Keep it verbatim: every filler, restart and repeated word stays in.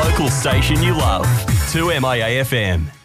local station you love. two M I A F M.